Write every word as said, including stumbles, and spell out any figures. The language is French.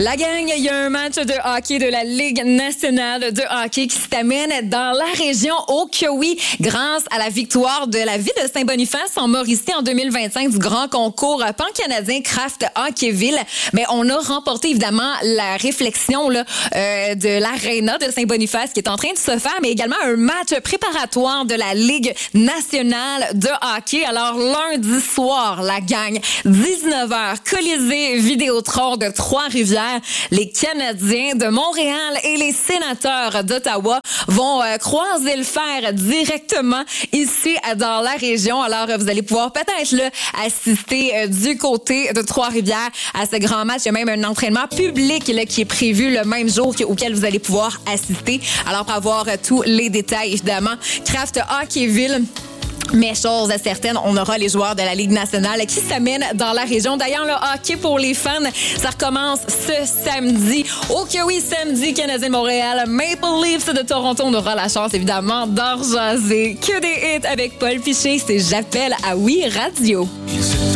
La gang, il y a un match de hockey de la Ligue nationale de hockey qui s'amène dans la région au Kowi grâce à la victoire de la ville de Saint-Boniface en Mauricie en deux mille vingt-cinq du grand concours pan-canadien Craft Hockeyville. Mais on a remporté évidemment la réflexion là, euh, de l'Arena de Saint-Boniface qui est en train de se faire, mais également un match préparatoire de la Ligue nationale de hockey. Alors lundi soir, la gang, dix-neuf heures, Colisée Vidéotron de Trois-Rivières. Les Canadiens de Montréal et les Sénateurs d'Ottawa vont euh, croiser le fer directement ici dans la région. Alors, vous allez pouvoir peut-être là, assister euh, du côté de Trois-Rivières à ce grand match. Il y a même un entraînement public là, qui est prévu le même jour auquel vous allez pouvoir assister. Alors, pour avoir euh, tous les détails, évidemment, Craft Hockeyville. Mais chose certaine, on aura les joueurs de la Ligue nationale qui s'amènent dans la région. D'ailleurs, le hockey pour les fans, ça recommence ce samedi. Oh que oui, samedi, Canadien de Montréal, Maple Leafs de Toronto. On aura la chance, évidemment, d'en jaser. Que des hits avec Paul Piché. C'est J'appelle à Oui Radio.